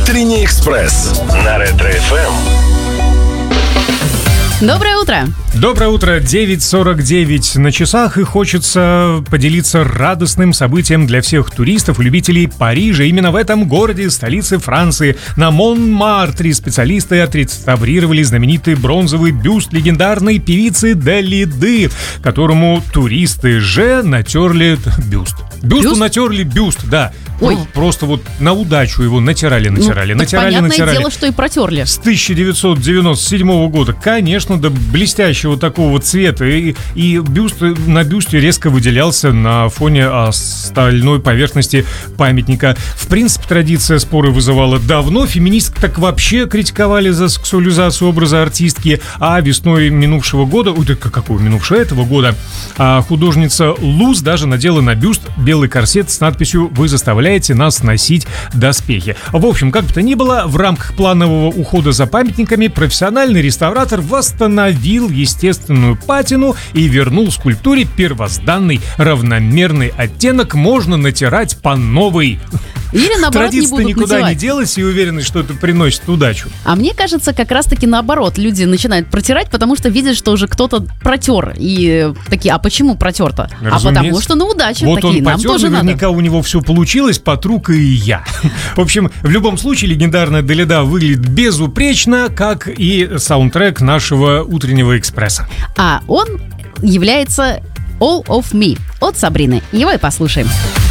Утренний экспресс на Ретро-ФМ. Доброе утро! Доброе утро, 9:49 на часах, и хочется поделиться радостным событием для всех туристов и любителей Парижа. Именно в этом городе, столице Франции, на Монмартре специалисты отреставрировали знаменитый бронзовый бюст легендарной певицы Далиды, которому туристы же натерли бюст. Бюсту натерли бюст, да. Ой. Просто вот на удачу его натирали. Понятное дело, что и протерли. С 1997 года, конечно, до блестящего такого цвета. И бюст, на бюсте резко выделялся на фоне остальной поверхности памятника. В принципе, традиция споры вызывала давно. Феминистки так вообще критиковали за сексуализацию образа артистки. А весной минувшего года, этого года, художница Луз даже надела на бюст белый корсет с надписью «Вы заставляете нас носить доспехи». В общем, как бы то ни было, в рамках планового ухода за памятниками профессиональный реставратор восстановил естественную патину и вернул скульптуре первозданный равномерный оттенок. Можно натирать по новой. Или наоборот не будут никуда надевать. не делась и уверены, что это приносит удачу. А мне кажется, как раз-таки наоборот. Люди начинают протирать, потому что видят, что уже кто-то протер. И такие, а почему протер-то? Разумеется. А потому что на удачу Вот такие, он нам потер, тоже наверняка надо. у него все получилось, потру-ка и я. В общем, в любом случае, легендарная Далида выглядит безупречно, как и саундтрек нашего утреннего экспресса. А он является All of Me от Сабрины. Его и послушаем.